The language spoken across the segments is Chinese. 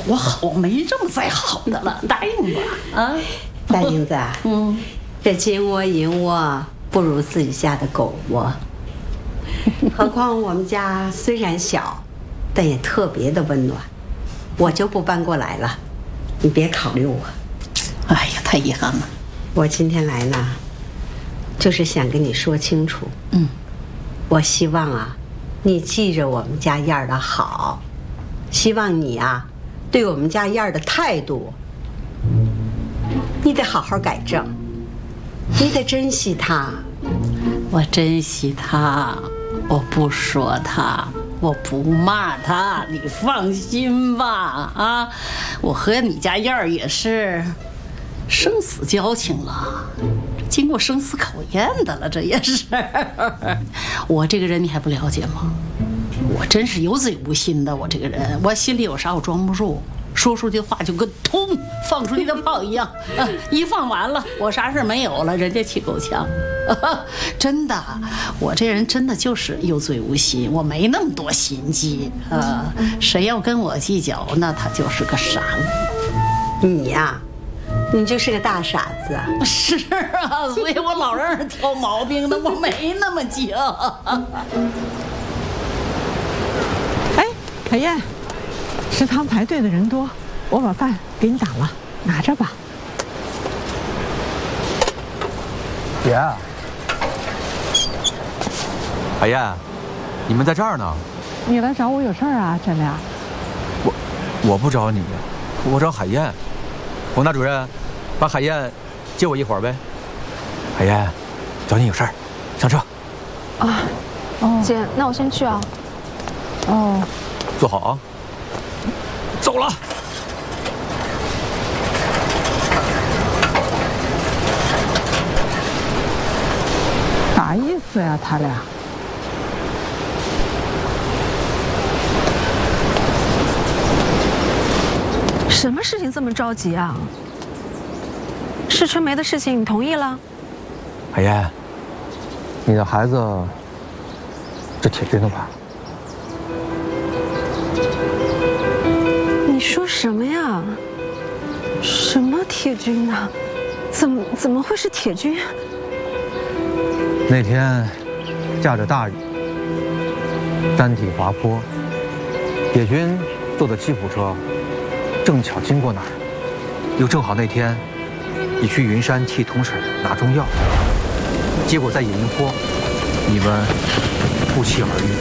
我好，没这么再好的了，答应吧。啊， 大英子，这金窝银窝不如自己家的狗窝。何况我们家虽然小，但也特别的温暖。我就不搬过来了，你别考虑我。 哎呀，太遗憾了。 我今天来呢，就是想跟你说清楚。我希望啊，你记着我们家燕儿的好，希望你啊，对我们家燕儿的态度，你得好好改正，你得珍惜她。 我珍惜她，我不说她，我不骂她，你放心吧。啊，我和你家燕儿也是生死交情了，经过生死考验的了，这也是。我这个人你还不了解吗？我真是有嘴无心的，我这个人，我心里有啥我装不住，说出去的话就跟通放出去的炮一样，一放完了，我啥事没有了，人家气够呛。真的，我这人真的就是有嘴无心，我没那么多心机。谁要跟我计较，那他就是个傻子。 你呀，你就是个大傻子。 是啊，所以我老让人挑毛病的，我没那么犟。 哎，海燕，食堂排队的人多，我把饭给你打了，拿着吧。 姐，海燕，你们在这儿呢？ 你来找我有事儿啊，咱俩？ 我不找你，我找海燕。冯大主任，把海燕借我一会儿呗。海燕，找你有事儿，上车。 啊，姐，那我先去啊。 坐好啊。走了。 啥意思呀，他俩？ 什么事情这么着急啊？是春梅的事情，你同意了？ 海燕，你的孩子是铁军的吧？ 你说什么呀？什么铁军呢？怎么会是铁军？ 那天下着大雨，山体滑坡，铁军坐的吉普车正巧经过那儿，又正好那天你去云山替同婶拿中药，结果在野营坡，你们不期而遇。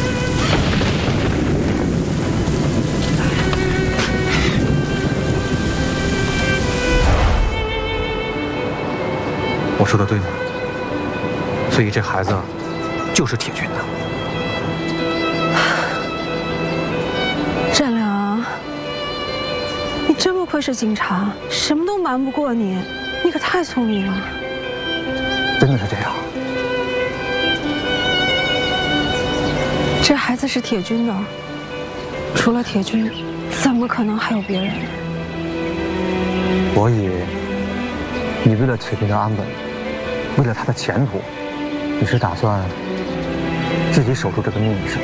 我说的对吗？所以这孩子就是铁军的。 占良，你真不愧是警察，什么都瞒不过你，你可太聪明了。 真的是这样？ 这孩子是铁军的，除了铁军，怎么可能还有别人？ 我以为你为了铁军的安稳，为了他的前途，你是打算自己守住这个秘密是吧？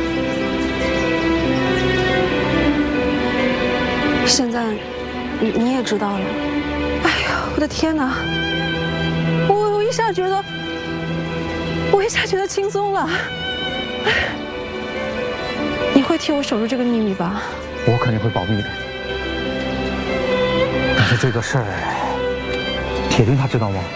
现在你也知道了。哎呀，我的天哪！我一下觉得轻松了。你会替我守住这个秘密吧？ 我肯定会保密的。但是这个事儿，铁军他知道吗？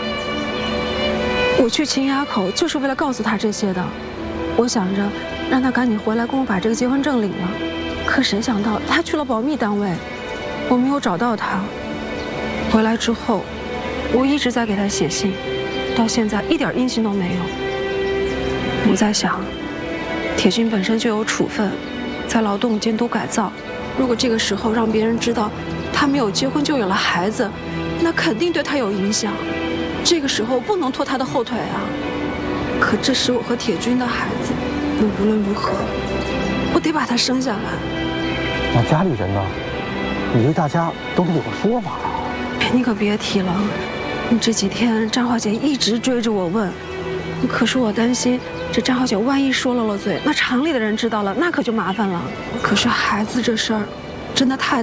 我去秦崖口就是为了告诉他这些的，我想着让他赶紧回来跟我把这个结婚证领了，可谁想到他去了保密单位，我没有找到他。回来之后，我一直在给他写信，到现在一点音信都没有。我在想，铁军本身就有处分，在劳动监督改造，如果这个时候让别人知道他没有结婚就有了孩子，那肯定对他有影响。这个时候不能拖他的后腿啊！可这是我和铁军的孩子，那无论如何，我得把他生下来。 那家里人呢？以为大家都得有个说法啊！ 你可别提了，这几天张华姐一直追着我问，可是我担心这张华姐万一说漏了嘴，那厂里的人知道了，那可就麻烦了。可是孩子这事儿，真的太